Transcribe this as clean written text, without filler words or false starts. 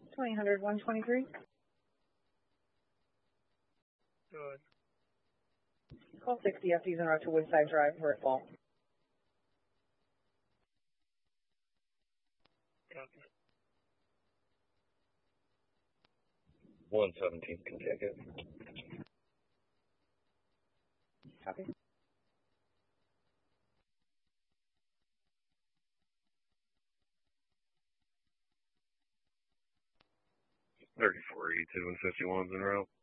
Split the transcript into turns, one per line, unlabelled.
2000 123.
Good.
Call 60 FD's en route to Woodside Drive for a fault.
Copy.
117 can take it.
Copy.
$34.82 and 51's en route.